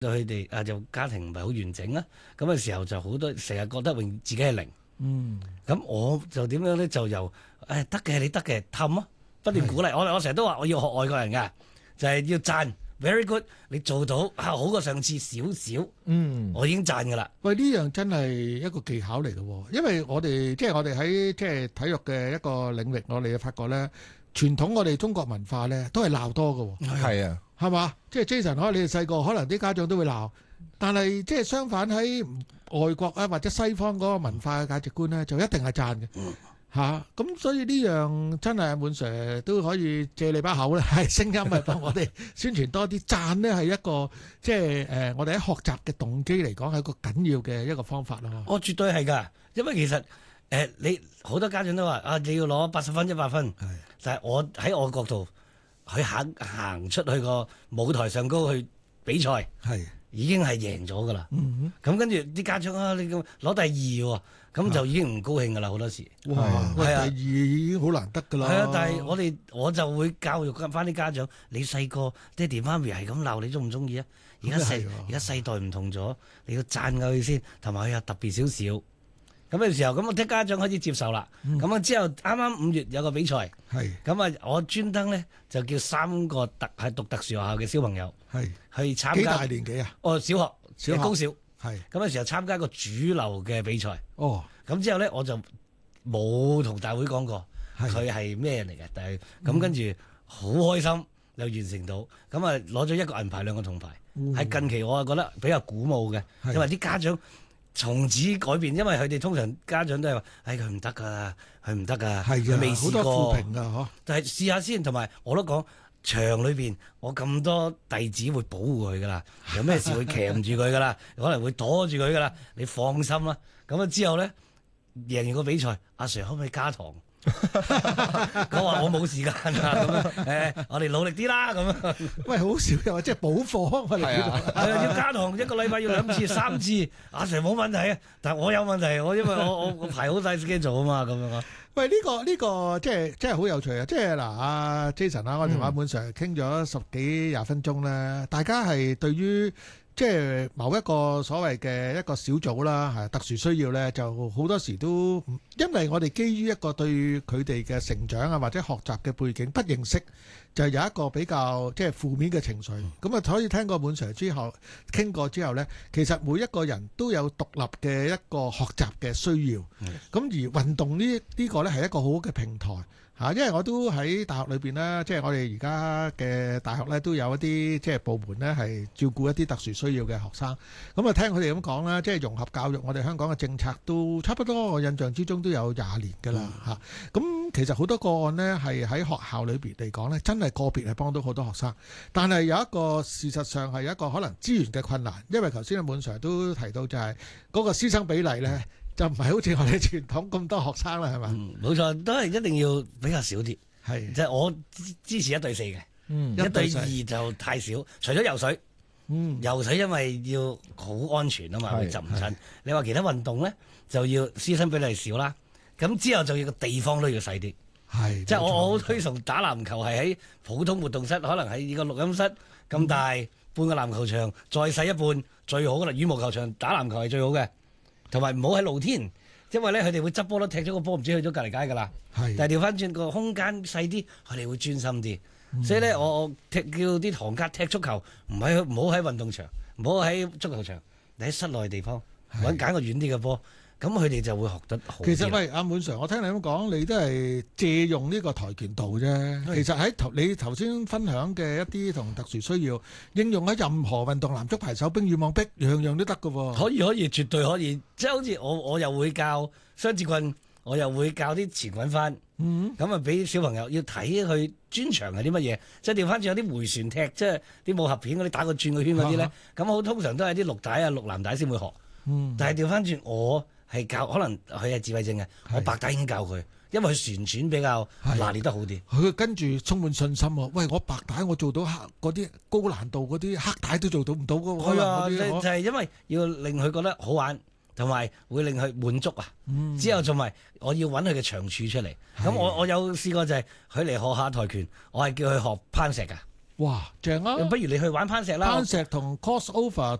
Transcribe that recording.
佢哋就家庭唔係好完整啦，咁嘅時候就好多成日覺得自己係零。咁我就點樣咧？就由得嘅你得嘅氹咯，不斷鼓勵。我成日都話我要學外國人㗎，就係要讚 very good，你做到好過上次少少，我已經讚㗎啦。 喂，呢樣真係一個技巧嚟嘅喎，因為我哋喺體育嘅一個領域，我哋發覺咧，傳統我哋中國文化咧都係鬧多嘅喎。 係啊， 係嘛？即係 Jason，可能你哋細個，可能啲家長都會鬧，但係即係相反喺外國啊或者西方嗰個文化嘅價值觀咧，就一定係讚嘅嚇。咁所以呢樣真係阿滿 Sir 都可以借你把口咧，係聲音係幫我哋宣傳多啲。讚咧係一個即係我哋喺學習嘅動機嚟講係一個緊要嘅一個方法咯。 我絕對係㗎，因為其實你好多家長都話你要攞80分100分，但係我喺我角度。佢肯行出去個舞台上高去比賽，已經係贏咗噶啦。咁跟住啲家長你咁攞第2喎，咁就已經唔高興噶啦好多時。 哇！第2已經好難得噶啦。 係啊，但係我就會教育翻啲家長，你細個爹哋媽咪係咁鬧，你中唔中意啊？而家世代唔同咗，你要讚佢先，同埋佢有特別少少。咁嘅時候，咁我啲家長開始接受啦。咁之後啱啱5月有個比賽，咁我專登咧就叫3個係讀特殊學校嘅小朋友去參加。 幾大年紀啊？ 小學、高小。咁嘅時候參加一個主流嘅比賽。咁之後咧我就冇同大會講過佢係咩嚟嘅，但係咁跟住好開心又完成到，咁攞咗1個銀牌2個銅牌。喺近期我覺得比較鼓舞嘅，因為啲家長。從此改變，因為佢哋通常家長都係話：佢唔得㗎，佢唔得㗎，佢未試過。好多負評㗎，但係試下先，同埋我都講場裏邊，我咁多弟子會保護佢㗎啦，有咩事會鉗住佢㗎啦，可能會躲住佢㗎啦，你放心啦。咁之後咧，贏完個比賽，阿 Sir 可唔可以加堂？我話我冇時間啊，咁樣我哋努力啲啦，咁樣。 喂，好少又話即係補課，我哋要加堂1個禮拜要2次3次，阿 Sir 冇問題啊，但係我有問題，因為我排好晒自己做啊嘛，咁樣。 喂，呢個即係好有趣啊！即係嗱，阿 Jason 我同阿滿 Sir 傾咗10幾20分鐘咧，大家係對於。即係某一個所謂嘅一個小組啦，係特殊需要咧，就好多時都因為我哋基於一個對佢哋嘅成長啊或者學習嘅背景不認識，就有一個比較即係負面嘅情緒。咁啊，可以聽過滿 Sir 之後傾過之後咧，其實每一個人都有獨立嘅一個學習嘅需要。咁而運動呢個咧係一個好好嘅平台。因為我都喺大學裏邊咧，即係我哋而家嘅大學咧都有一啲即係部門咧係照顧一啲特殊需要嘅學生。咁啊，聽佢哋咁講啦，即係融合教育，我哋香港嘅政策都差不多，我印象之中都有20年㗎啦嚇。咁其實好多個案呢係喺學校裏邊嚟講呢，真係個別係幫到好多學生。但係有一個事實上係有一個可能資源嘅困難，因為頭先阿滿 Sir 都提到就係嗰個師生比例呢。就唔係好似我哋傳統咁多學生啦，係嘛？ 冇錯，都係一定要比較少啲。即係我支持1對4嘅，1對2就太少。除咗游水，游水因為要好安全啊嘛，會浸唔親。你話其他運動咧，就要師生比例少啦。咁之後就要個地方都要細啲。即係我好推崇打籃球係喺普通活動室，可能喺個錄音室咁大，半個籃球場再細一半最好噶啦。羽毛球場打籃球係最好嘅。同埋唔好喺露天，因為咧佢哋會執波都踢咗個波，唔知去咗隔離街㗎啦。但係調翻轉個空間細啲，佢哋會專心啲。所以咧，我叫啲堂家踢足球，唔好喺運動場，唔好喺足球場，你喺室內地方揀個遠啲嘅波。咁佢哋就會學得好。 其實喂，阿滿 Sir，我聽你咁講，你都係借用呢個跆拳道啫。其實喺你頭先分享嘅一啲同特殊需要應用喺任何運動，籃足排手乒羽網壁，樣樣都得㗎喎。 可以，絕對可以。即係好似我又會教雙節棍，我又會教啲前滾翻。咁啊，俾小朋友要睇佢專長係啲乜嘢。即係調翻轉有啲回旋踢，即係啲武俠片嗰啲打個轉個圈嗰啲咧。咁好通常都係啲綠帶啊、綠藍帶先會學。但係調翻轉我。係教，可能佢係自閉症嘅，我白帶已經教佢，因為佢旋轉比較拿捏得好啲。 佢跟住充滿信心喎。喂，我白帶我做到嗰啲高難度嗰啲黑帶都做到唔到㗎喎。係啊， 就係因為要令佢覺得好玩，同埋會令佢滿足啊。之後仲埋我要揾佢嘅長處出嚟。咁我有試過就係佢嚟學下跆拳，我係叫佢學攀石㗎。 哇，正啊！ 不如你去玩攀石啦。 攀石同 crossover